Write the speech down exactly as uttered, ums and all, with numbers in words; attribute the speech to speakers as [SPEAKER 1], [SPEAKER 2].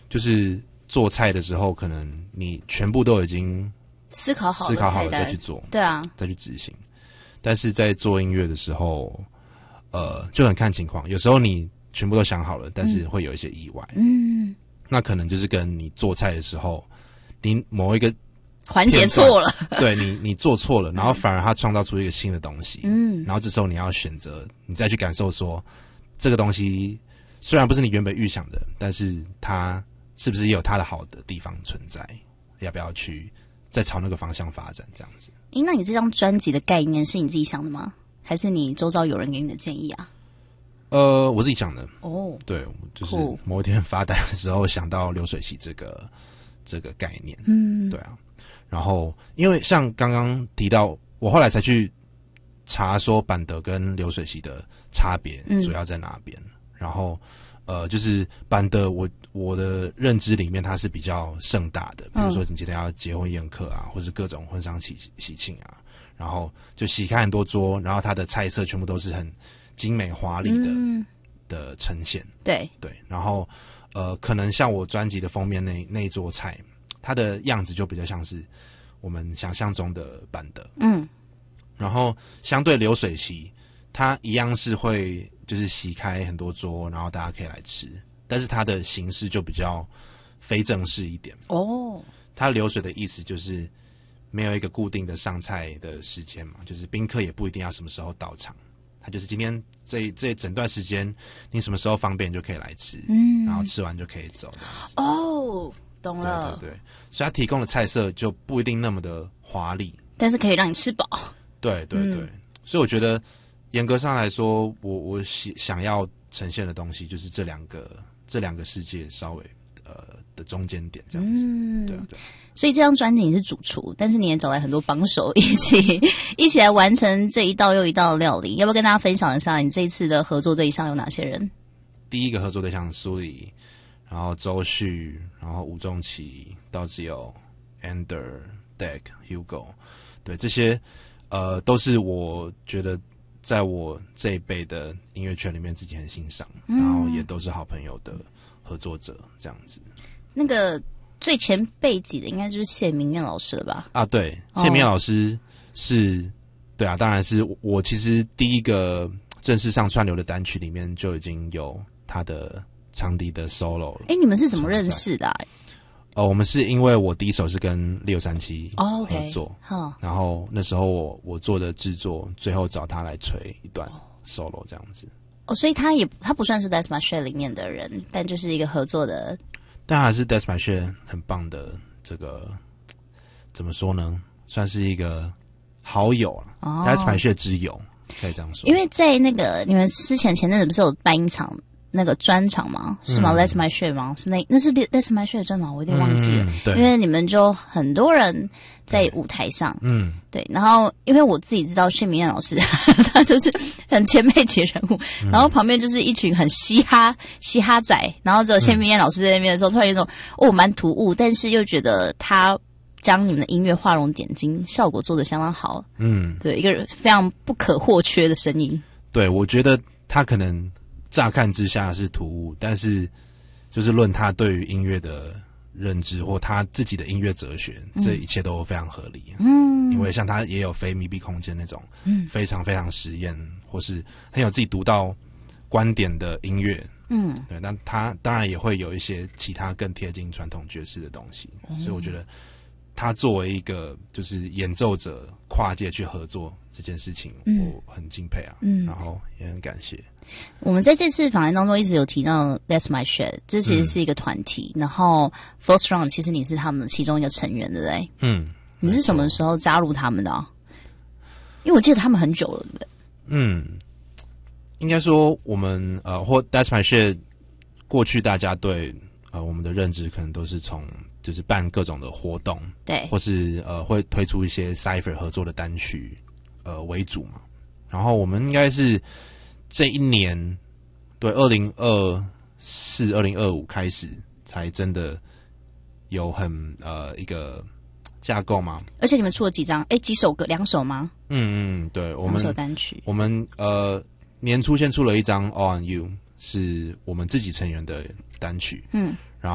[SPEAKER 1] 就是做菜的时候，可能你全部都已经
[SPEAKER 2] 思考好了，
[SPEAKER 1] 思考好了再去做，
[SPEAKER 2] 对啊，
[SPEAKER 1] 再去执行。但是在做音乐的时候，呃，就很看情况。有时候你全部都想好了，但是会有一些意外。嗯，那可能就是跟你做菜的时候，你某一个
[SPEAKER 2] 环节错了，
[SPEAKER 1] 对你你做错了，然后反而它创造出一个新的东西。嗯，然后这时候你要选择，你再去感受说，这个东西虽然不是你原本预想的，但是它是不是也有它的好的地方存在？要不要去再朝那个方向发展？这样子。
[SPEAKER 2] 诶，那你这张专辑的概念是你自己想的吗？还是你周遭有人给你的建议啊？
[SPEAKER 1] 呃，我自己想的。
[SPEAKER 2] 哦，
[SPEAKER 1] 对，就是某一天发呆的时候想到流水席这个这个概念。嗯，对啊。然后，因为像刚刚提到，我后来才去查说板德跟流水席的差别主要在哪边。嗯、然后，呃，就是板德，我我的认知里面它是比较盛大的，比如说你今天要结婚宴客啊，或是各种婚丧喜喜庆啊，然后就席开很多桌，然后它的菜色全部都是很精美华丽的、嗯、的呈现。
[SPEAKER 2] 对
[SPEAKER 1] 对，然后呃，可能像我专辑的封面那那一桌菜。它的样子就比较像是我们想象中的板德，嗯，然后相对流水席，它一样是会就是席开很多桌，然后大家可以来吃，但是它的形式就比较非正式一点哦。它流水的意思就是没有一个固定的上菜的时间嘛，就是宾客也不一定要什么时候到场，它就是今天这这整段时间你什么时候方便就可以来吃，嗯，然后吃完就可以走这样子
[SPEAKER 2] 哦。懂了，
[SPEAKER 1] 对对对，所以他提供的菜色就不一定那么的华丽，
[SPEAKER 2] 但是可以让你吃饱。
[SPEAKER 1] 对对对，嗯、所以我觉得严格上来说，我我想要呈现的东西就是这两个这两个世界稍微呃的中间点这样子。嗯，对对。
[SPEAKER 2] 所以这张专辑你是主厨，但是你也找来很多帮手一起一起来完成这一道又一道的料理。要不要跟大家分享一下你这一次的合作对象有哪些人？
[SPEAKER 1] 第一个合作对象苏里。然后周旭，然后吴仲奇、道之友、Ander、Deck、Hugo， 对这些呃都是我觉得在我这一辈的音乐圈里面自己很欣赏，嗯、然后也都是好朋友的合作者这样子。
[SPEAKER 2] 那个最前辈级的应该就是谢明燕老师了吧？
[SPEAKER 1] 啊，对，谢明燕老师是，哦、对啊，当然是我其实第一个正式上串流的单曲里面就已经有他的。长笛的 solo 了。
[SPEAKER 2] 哎，你们是怎么认识的、啊？
[SPEAKER 1] 哦，我们是因为我第一首是跟六三七合作，
[SPEAKER 2] 哦 okay
[SPEAKER 1] 然后那时候我我做的制作，最后找他来吹一段 solo 这样子。
[SPEAKER 2] 哦，所以他也他不算是 That's My Share 里面的人，但就是一个合作的。
[SPEAKER 1] 但还是 That's My Share 很棒的这个怎么说呢？算是一个好友了、哦、，That's My Share 之友，可以这样说。
[SPEAKER 2] 因为在那个你们之前前阵子不是有办一场。那个专场吗？是吗、嗯、？That's My Share 吗？是那那是 That's My Share 专场，我有点忘记了、嗯。对，因为你们就很多人在舞台上，嗯，对。然后因为我自己知道谢明燕老师，他就是很前辈级人物、嗯，然后旁边就是一群很嘻哈嘻哈仔，然后只有谢明燕老师在那边的时候，突然有一种哦蛮突兀，但是又觉得他将你们的音乐画龙点睛，效果做得相当好。嗯，对，一个非常不可或缺的声音。
[SPEAKER 1] 对，我觉得他可能。乍看之下是突兀，但是就是论他对于音乐的认知或他自己的音乐哲学，嗯、这一切都非常合理。嗯，因为像他也有非密闭空间那种，嗯，非常非常实验或是很有自己独到观点的音乐。嗯，对，那他当然也会有一些其他更贴近传统爵士的东西，嗯、所以我觉得他作为一个就是演奏者跨界去合作这件事情，嗯、我很敬佩啊，嗯，然后也很感谢。
[SPEAKER 2] 我们在这次访谈当中一直有提到 That's My Share， 这其实是一个团体，嗯、然后 Four Strong 其实你是他们的其中一个成员，对不对？嗯，你是什么时候加入他们的、啊？因为我记得他们很久了，对不对？
[SPEAKER 1] 嗯，应该说我们呃或 That's My Share 过去大家对呃我们的认知可能都是从就是办各种的活动，
[SPEAKER 2] 对，
[SPEAKER 1] 或是呃会推出一些 Cypher 合作的单曲呃为主嘛，然后我们应该是。这一年，对，二零二四、二零二五开始，才真的有很呃一个架构嘛。
[SPEAKER 2] 而且你们出了几张？哎，几首歌？两首吗？
[SPEAKER 1] 嗯嗯，对，我们
[SPEAKER 2] 两首单曲。
[SPEAKER 1] 我们呃年初先出了一张《All on You》，是我们自己成员的单曲。嗯，